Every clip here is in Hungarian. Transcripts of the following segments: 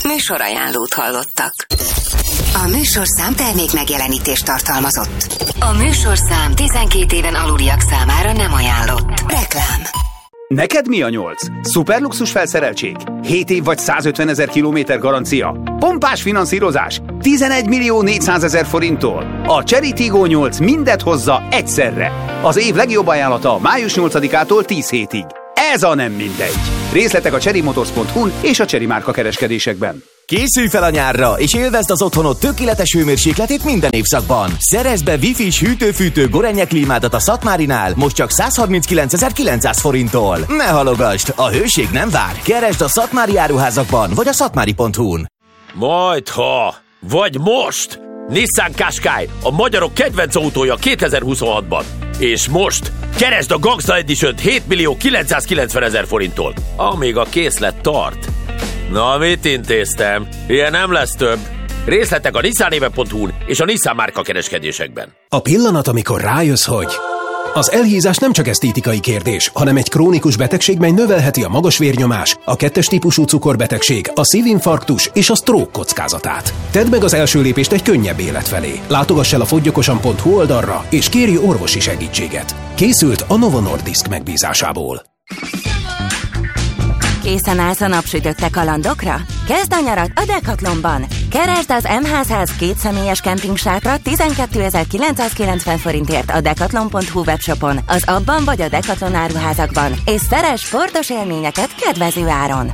Műsorajánlót hallottak. A műsorszám termék megjelenítést tartalmazott. A műsorszám 12 éven aluliak számára nem ajánlott. Reklám. Neked mi a 8? Szuperluxus felszereltség? 7 év vagy 150 000 kilométer garancia? Pompás finanszírozás? 11 400 000 forinttól? A Chery Tiggo 8 mindet hozza egyszerre. Az év legjobb ajánlata május 8-ától 10 hétig. Ez a nem mindegy. Részletek a cherryMotors.hu-n és a Chery márka kereskedésekben. Készülj fel a nyárra, és élvezd az otthonod tökéletes hőmérsékletét minden évszakban. Szerezd be Wi-Fi-s hűtő-fűtő Gorenje klímádat a Szatmárinál, most csak 139 900 forinttól. Ne halogasd, a hőség nem vár. Keresd a Szatmári áruházakban, vagy a szatmári.hu-n. Majdha, vagy most! Nissan Qashqai, a magyarok kedvenc autója 2026-ban. És most keresd a Gangsta Edition-t 7 990 000 forinttól, amíg a készlet tart. Na, mit intéztem? Ilyen nem lesz több. Részletek a nissanéve.hu-n és a Nissan márka kereskedésekben. A pillanat, amikor rájössz, hogy az elhízás nem csak esztétikai kérdés, hanem egy krónikus betegség, mely növelheti a magas vérnyomás, a 2-es típusú cukorbetegség, a szívinfarktus és a stroke kockázatát. Tedd meg az első lépést egy könnyebb élet felé. Látogass el a foggyokosan.hu oldalra, és kérj orvosi segítséget. Készült a Novo Nordisk megbízásából. Készen állsz a napsütötte kalandokra? Kezd a nyarat a Decathlonban! Keresd az MH100 kétszemélyes kempingsátra 12 990 forintért a decathlon.hu webshopon, az abban vagy a Decathlon áruházakban, és szeress sportos élményeket kedvező áron!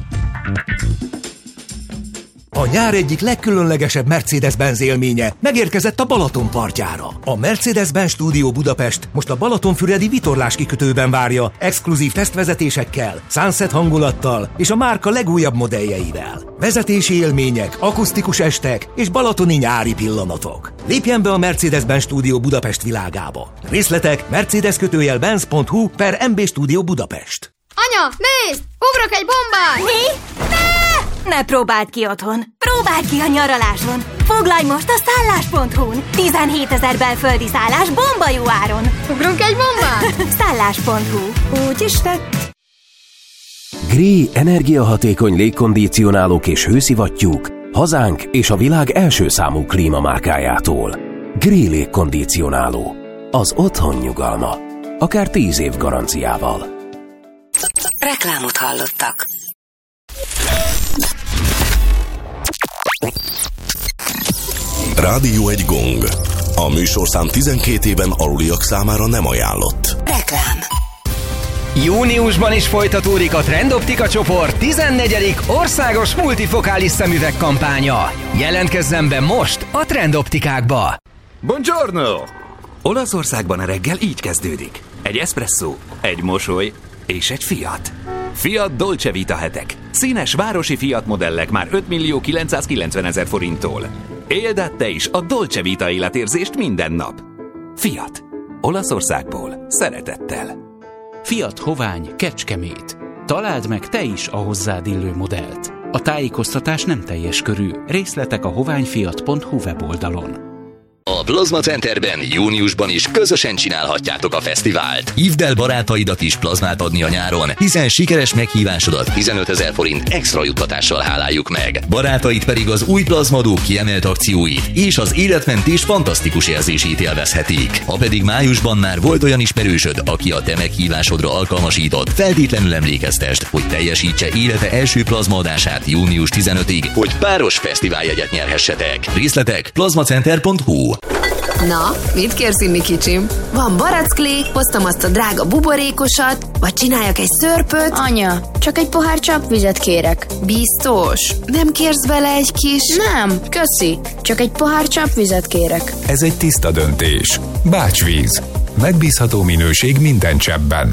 A nyár egyik legkülönlegesebb Mercedes-Benz élménye megérkezett a Balaton partjára. A Mercedes-Benz Studio Budapest most a Balatonfüredi vitorláskikötőben várja exkluzív tesztvezetésekkel, sunset hangulattal és a márka legújabb modelljeivel. Vezetési élmények, akusztikus estek és balatoni nyári pillanatok. Lépjen be a Mercedes-Benz Studio Budapest világába. Részletek mercedes-benz.hu/MB Studio Budapest. Anya, nézd! Ugrok egy bombát! Mi? Ne próbáld ki otthon! Próbáld ki a nyaraláson! Foglalj most a szállás.hu-n! 17 000 belföldi szállás bomba jó áron! Ugrunk egy bombát? Szállás.hu. Úgyis tett! Gree energiahatékony légkondicionálók és hőszivattyúk hazánk és a világ első számú klímamárkájától. Gree légkondicionáló. Az otthon nyugalma. Akár 10 év garanciával. Reklámot hallottak. Rádió egy gong. A műsorszám 12 éven aluliak számára nem ajánlott. Reklám. Júniusban is folytatódik a Trendoptika csoport 14. országos multifokális szemüveg kampánya. Jelentkezzen be most a Trendoptikákba! Buongiorno! Olaszországban a reggel így kezdődik. Egy eszpresszó, egy mosoly és egy Fiat. Fiat Dolce Vita hetek. Színes városi Fiat modellek már 5 990 000 forinttól. Éld át te is a Dolce Vita életérzést minden nap. Fiat. Olaszországból szeretettel. Fiat Hovány, Kecskemét. Találd meg te is a hozzád illő modellt. A tájékoztatás nem teljes körű. Részletek a hoványfiat.hu weboldalon. A Plazma Centerben júniusban is közösen csinálhatjátok a fesztivált. Hívd el barátaidat is plazmát adni a nyáron, hiszen sikeres meghívásodat 15 000 forint extra juttatással háláljuk meg. Barátaid pedig az új plazmadó kiemelt akcióit és az életmentés fantasztikus érzését élvezhetik. Ha pedig májusban már volt olyan ismerősöd, aki a te meghívásodra alkalmasított, feltétlenül emlékeztest, hogy teljesítse élete első plazmaadását június 15-ig, hogy páros fesztiváljegyet nyerhessetek. Részletek plazmacenter.hu. Na, mit kérsz inni, kicsim? Van barackklé, hoztam azt a drága buborékosat, vagy csináljak egy szörpöt? Anya, csak egy pohár csapvizet kérek. Biztos? Nem kérsz bele egy kis... Nem, köszi. Csak egy pohár csapvizet kérek. Ez egy tiszta döntés. Bácsvíz. Megbízható minőség minden cseppben.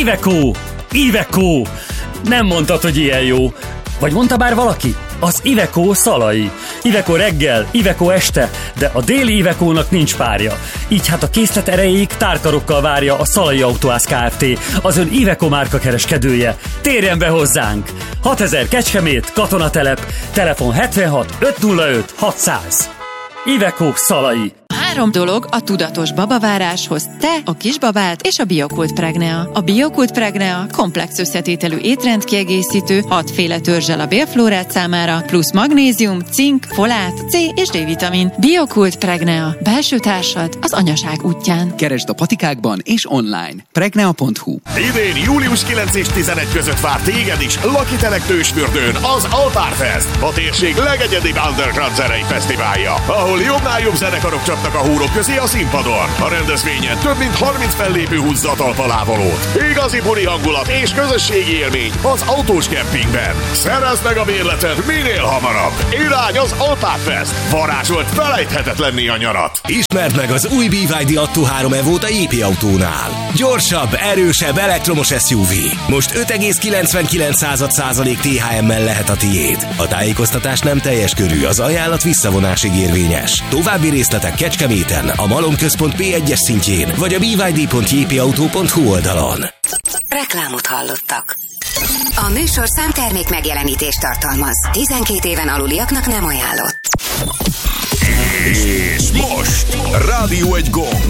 Iveco! Nem mondtad, hogy ilyen jó. Vagy mondta bár valaki? Az Iveco Szalai. Iveco reggel, Iveco este, de a déli Ivecónak nincs párja. Így hát a készlet erejéig tárkarokkal várja a Szalai Autóház Kft., az ön Iveco márka kereskedője. Térjen be hozzánk! 6000 Kecskemét, Katonatelep, telefon 76 505 600. Iveco Szalai. 3 dolog a tudatos babaváráshoz: te, a kisbabád és a Biokult Pregnea. A Biokult Pregnea komplex összetételű étrendkiegészítő, 6 féle törzsel a bélflórát számára, plusz magnézium, cink, folát, C és D-vitamin. Biokult Pregnea. Belső társad az anyaság útján. Keresd a patikákban és online. Pregnea.hu. Idén július 9 és 11 között vár téged is Lakitelek Tősfürdőn az Alpárfest, a térség legegyedibb underground zenei fesztiválja, ahol jobbnál jobb zenekarok csapnak a húrok közé a színpadon. A rendezvényen több mint 30 fellépő húzza a talpalávalót. Igazi buli hangulat és közösségi élmény az autós kempingben. Szerezd meg a bérletet minél hamarabb. Irány az Alpárfest. Varázsolt felejthetetlenné a nyarat. Ismerd meg az új BYD Atto 3 Evo-t a JP Autónál. Gyorsabb, erősebb elektromos SUV. Most 5,99% THM-mel lehet a tiéd. A tájékoztatás nem teljes körű, az ajánlat visszavonásig érvényes. További részletek Kecskeméten, a Malomközpont P1-es szintjén, vagy a byd.jpautó.hu oldalon. Reklámot hallottak. A műsorszám termék megjelenítést tartalmaz. 12 éven aluliaknak nem ajánlott. És most Rádió egy gomb.